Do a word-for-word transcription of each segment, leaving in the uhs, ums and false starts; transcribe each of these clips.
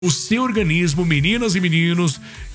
O seu organismo, meninas e meninos,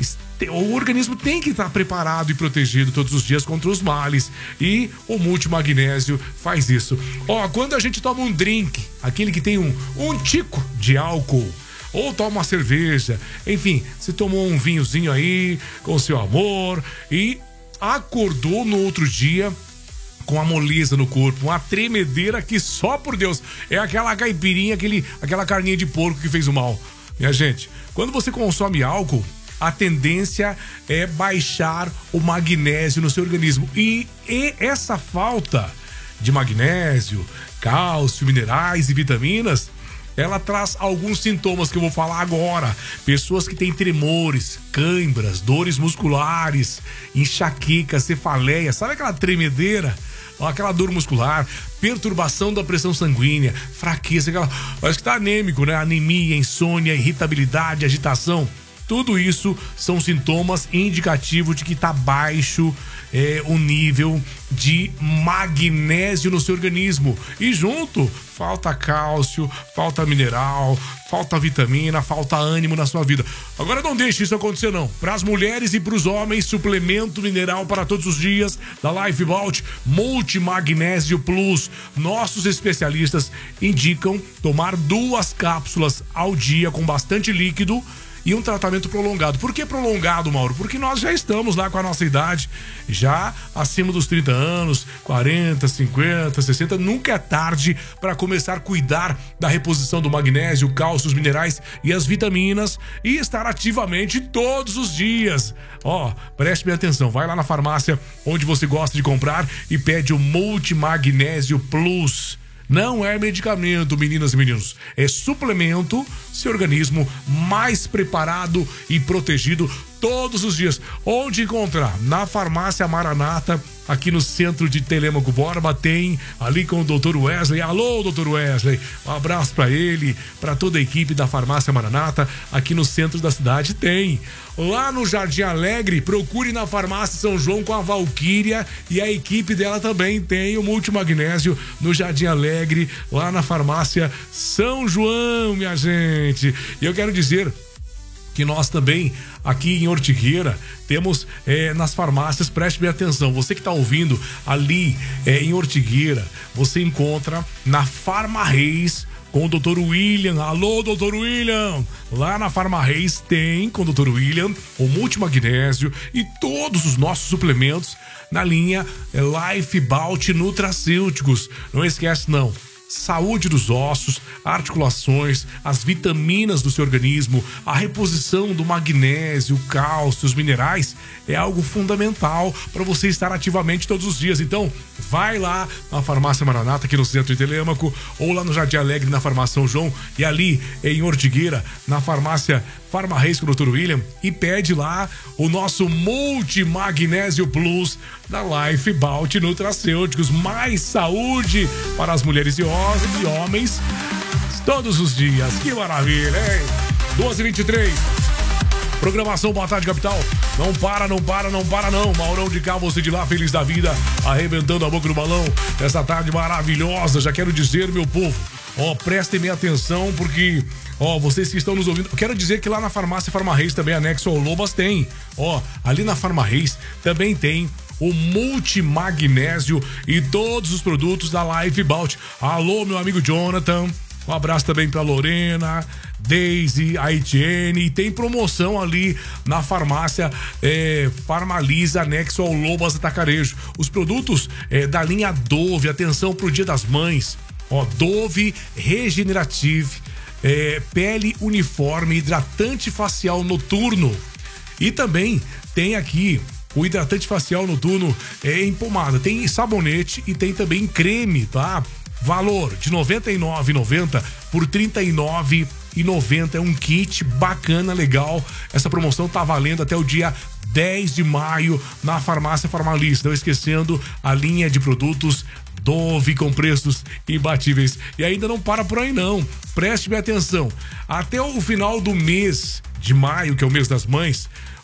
o organismo tem que estar preparado e protegido todos os dias contra os males. E o multimagnésio faz isso. Ó, quando a gente toma um drink, aquele que tem um, um tico de álcool, ou toma uma cerveja, enfim, você tomou um vinhozinho aí com seu amor e acordou no outro dia com a moleza no corpo, uma tremedeira que só por Deus é aquela caipirinha, aquele, aquela carninha de porco que fez o mal. Minha gente, quando você consome álcool, a tendência é baixar o magnésio no seu organismo. E, e essa falta de magnésio, cálcio, minerais e vitaminas, ela traz alguns sintomas que eu vou falar agora. Pessoas que têm tremores, câimbras, dores musculares, enxaqueca, cefaleia, sabe aquela tremedeira? Aquela dor muscular, perturbação da pressão sanguínea, fraqueza, aquela, parece que tá anêmico, né? Anemia, insônia, irritabilidade, agitação. Tudo isso são sintomas indicativos de que tá baixo é, o nível de magnésio no seu organismo. E junto, falta cálcio, falta mineral, falta vitamina, falta ânimo na sua vida. Agora não deixe isso acontecer não. Para as mulheres e para os homens, suplemento mineral para todos os dias da Lifevault Multimagnésio Plus. Nossos especialistas indicam tomar duas cápsulas ao dia com bastante líquido e um tratamento prolongado. Por que prolongado, Mauro? Porque nós já estamos lá com a nossa idade, já acima dos trinta anos, quarenta, cinquenta, sessenta. Nunca é tarde para começar a cuidar da reposição do magnésio, cálcio, os minerais e as vitaminas e estar ativamente todos os dias. Ó, preste bem atenção, vai lá na farmácia onde você gosta de comprar e pede o Multimagnésio Plus. Não é medicamento, meninas e meninos. É suplemento, seu organismo mais preparado e protegido todos os dias. Onde encontrar? Na Farmácia Maranata, aqui no centro de Telêmaco Borba, tem ali com o doutor Wesley. Alô, doutor Wesley. Um abraço pra ele, pra toda a equipe da Farmácia Maranata, aqui no centro da cidade tem. Lá no Jardim Alegre, procure na Farmácia São João com a Valquíria e a equipe dela também tem o Multimagnésio no Jardim Alegre, lá na Farmácia São João, minha gente. E eu quero dizer que nós também, aqui em Ortigueira, temos é, nas farmácias, preste bem atenção, você que está ouvindo ali é, em Ortigueira, você encontra na Farma Reis com o doutor William. Alô, doutor William! Lá na Farma Reis tem, com o doutor William, o multimagnésio e todos os nossos suplementos na linha Lifevault Nutracêuticos. Não esquece, não. Saúde dos ossos, articulações, as vitaminas do seu organismo, a reposição do magnésio, cálcio, os minerais é algo fundamental para você estar ativamente todos os dias. Então, vai lá na Farmácia Maranata, aqui no centro de Telêmaco, ou lá no Jardim Alegre, na Farmácia São João, e ali em Ortigueira, na Farmácia Farma Reis com o doutor William, e pede lá o nosso Multimagnésio Plus da Lifevault Nutracêuticos. Mais saúde para as mulheres e homens todos os dias. Que maravilha, hein? doze e vinte e três. Programação Boa Tarde Capital. Não para, não para, não para não. Maurão de cá, você de lá, feliz da vida, arrebentando a boca do balão nessa tarde maravilhosa. Já quero dizer, meu povo, ó, prestem minha atenção, porque, ó, vocês que estão nos ouvindo, eu quero dizer que lá na farmácia Farma Reis, também anexo ao Lobas, tem, ó, ali na Farma Reis também tem o multimagnésio e todos os produtos da Lifevault. Alô, meu amigo Jonathan, um abraço também pra Lorena, Daisy, a Etienne, e tem promoção ali na farmácia é, Farmalisa, anexo ao Lobas Atacarejo. Os produtos é, da linha Dove, atenção pro Dia das Mães, ó, Dove Regenerative, é, pele uniforme, hidratante facial noturno, e também tem aqui o hidratante facial noturno é, em pomada, tem sabonete e tem também creme, tá? Valor de noventa e nove reais e noventa centavos por trinta e nove reais e noventa centavos. É um kit bacana, legal. Essa promoção tá valendo até o dia dez de maio na farmácia Farmalista. Não esquecendo a linha de produtos Dove com preços imbatíveis. E ainda não para por aí não. Preste bem atenção. Até o final do mês de maio, que é o mês das mães,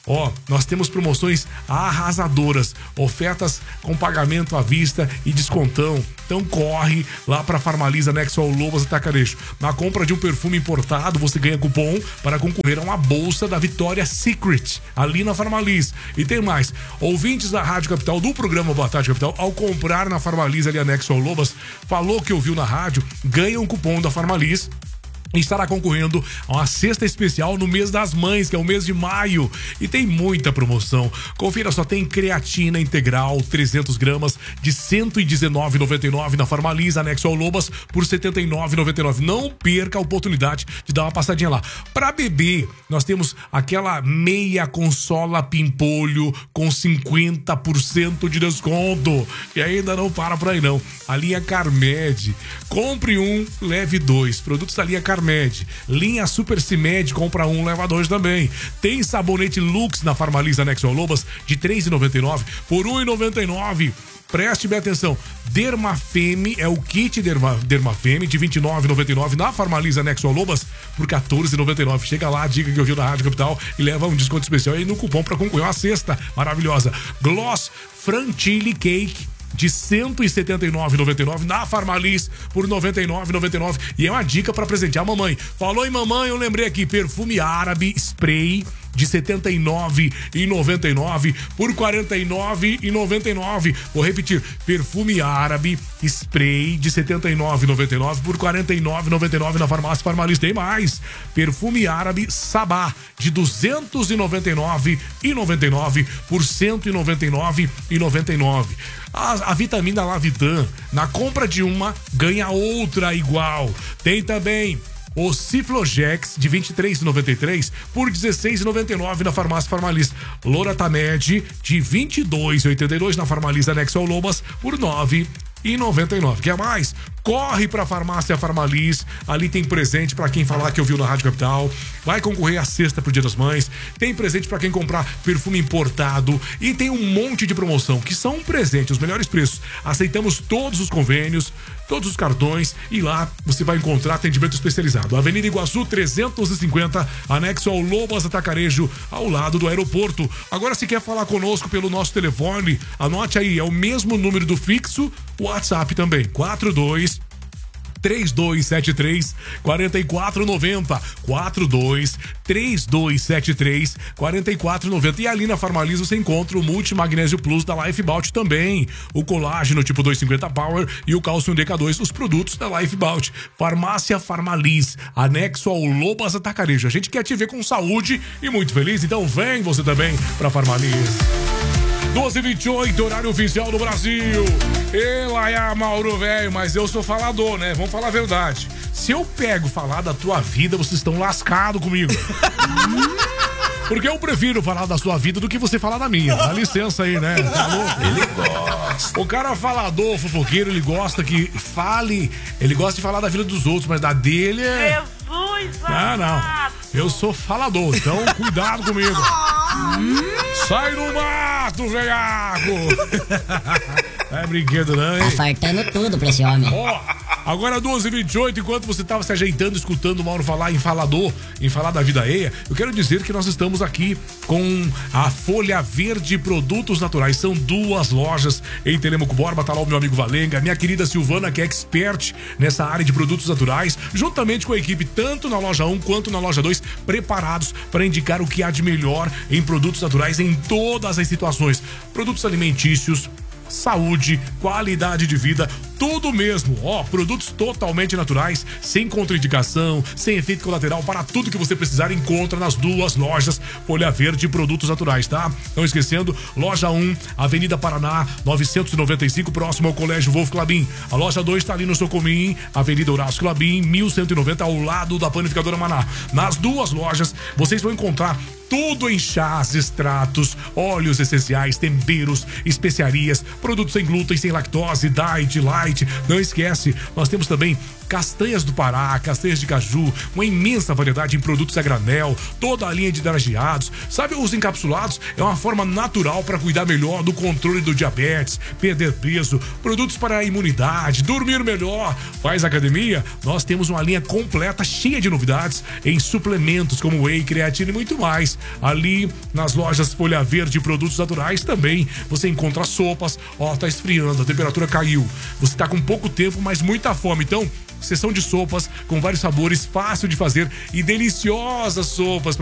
Ó, nós temos promoções arrasadoras, ofertas com pagamento à vista e descontão. Então corre lá para Farmalisa Anexo ao Lobas Atacarejo. Na compra de um perfume importado, você ganha cupom para concorrer a uma bolsa da Victoria's Secret, ali na Farmalisa. E tem mais, ouvintes da Rádio Capital, do programa Boa Tarde Capital, ao comprar na Farmalisa ali Anexo ao Lobas, falou que ouviu na rádio, ganha um cupom da Farmalisa e estará concorrendo a uma cesta especial no mês das mães, que é o mês de maio. E tem muita promoção. Confira só, tem creatina integral, trezentos gramas, de cento e dezenove reais e noventa e nove centavos na Farmalisa, Anexo ao Lobas, por setenta e nove reais e noventa e nove centavos. Não perca a oportunidade de dar uma passadinha lá. Para bebê, nós temos aquela meia consola pimpolho com cinquenta por cento de desconto. E ainda não para por aí não. A linha Carmed. Compre um, leve dois. Produtos da linha Carmed. Linha Super Cimed, compra um, leva dois também. Tem sabonete Lux na Farmalisa Anexo ao Lobas de três reais e noventa e nove centavos por um real e noventa e nove centavos. Preste bem atenção. Dermafeme é o kit Derma, Dermafeme de vinte e nove reais e noventa e nove centavos na Farmalisa Anexo ao Lobas por quatorze reais e noventa e nove centavos. Chega lá, diga que ouviu na Rádio Capital e leva um desconto especial aí no cupom para concorrer uma cesta maravilhosa. Gloss Frantili Cake de cento e setenta e nove reais e noventa e nove centavos na Farmalis por noventa e nove reais e noventa e nove centavos. E é uma dica para presentear a mamãe. Falou em mamãe, eu lembrei aqui, perfume árabe spray de setenta e nove reais e noventa e nove centavos por quarenta e nove reais e noventa e nove centavos. Vou repetir, perfume árabe spray de setenta e nove reais e noventa e nove centavos por quarenta e nove reais e noventa e nove centavos na farmácia Farmalis. Tem mais, perfume árabe Sabá de duzentos e noventa e nove reais e noventa e nove centavos por cento e noventa e nove reais e noventa e nove centavos. A, a vitamina Lavitan, na compra de uma, ganha outra igual. Tem também o Ciflogex de vinte e três reais e noventa e três centavos por dezesseis reais e noventa e nove centavos na farmácia Farmalis. Loratamed de vinte e dois reais e oitenta e dois centavos na Farmalisa Anexo ao Lobas por nove reais e noventa e nove centavos. Quer mais? Corre pra farmácia Farmalis, ali tem presente pra quem falar que ouviu na Rádio Capital, vai concorrer a cesta pro Dia das Mães, tem presente pra quem comprar perfume importado e tem um monte de promoção que são um presente, os melhores preços. Aceitamos todos os convênios, todos os cartões e lá você vai encontrar atendimento especializado. Avenida Iguaçu trezentos e cinquenta, anexo ao Lobas Atacarejo, ao lado do aeroporto. Agora, se quer falar conosco pelo nosso telefone, anote aí, é o mesmo número do fixo, o WhatsApp também, quatro dois três dois sete três, quatro quatro nove zero, quatro dois três dois sete três, quatro quatro nove zero. E ali na Farmalisa você encontra o Multimagnésio Plus da Lifebout também, o colágeno tipo duzentos e cinquenta Power e o cálcio D K dois, os produtos da Lifebout. Farmácia Farmalis, anexo ao Lobas Atacarejo. A gente quer te ver com saúde e muito feliz, então vem você também pra Farmalis. doze e vinte e oito, horário oficial do Brasil. Ela é Mauro, velho, mas eu sou falador, né? Vamos falar a verdade. Se eu pego falar da tua vida, vocês estão lascados comigo. Porque eu prefiro falar da sua vida do que você falar da minha. Dá licença aí, né? Tá louco? Ele gosta. O cara falador, fofoqueiro, ele gosta que fale. Ele gosta de falar da vida dos outros, mas da dele é. Jesus, ah, não. Eu sou falador, então cuidado comigo. Sai do mato, velhaco! É brinquedo, não, hein? Tá fartando tudo pra esse homem. Ó, agora doze e vinte e oito, enquanto você tava se ajeitando, escutando o Mauro falar em falador, em falar da vida alheia, eu quero dizer que nós estamos aqui com a Folha Verde Produtos Naturais. São duas lojas em Telemaco Borba, tá lá o meu amigo Valenga, minha querida Silvana, que é expert nessa área de produtos naturais, juntamente com a equipe, tanto na loja um quanto na loja dois, preparados para indicar o que há de melhor em produtos naturais em todas as situações. Produtos alimentícios, saúde, qualidade de vida, tudo mesmo. Ó, produtos totalmente naturais, sem contraindicação, sem efeito colateral, para tudo que você precisar, encontra nas duas lojas Folha Verde Produtos Naturais, tá? Não esquecendo, loja um, Avenida Paraná, novecentos e noventa e cinco, próximo ao Colégio Wolf Clabin. A loja dois tá ali no Socomim, Avenida Horácio Clabin, mil cento e noventa, ao lado da Panificadora Maná. Nas duas lojas, vocês vão encontrar tudo em chás, extratos, óleos essenciais, temperos, especiarias, produtos sem glúten, sem lactose, diet, light. Não esquece, nós temos também castanhas do Pará, castanhas de caju, uma imensa variedade em produtos a granel, toda a linha de drageados. Sabe, os encapsulados é uma forma natural para cuidar melhor do controle do diabetes, perder peso, produtos para a imunidade, dormir melhor. Faz academia? Nós temos uma linha completa, cheia de novidades em suplementos como whey, creatina e muito mais. Ali nas lojas Folha Verde e Produtos Naturais também você encontra sopas. Ó, tá esfriando, a temperatura caiu. Você tá com pouco tempo, mas muita fome. Então, seção de sopas com vários sabores, fácil de fazer e deliciosas sopas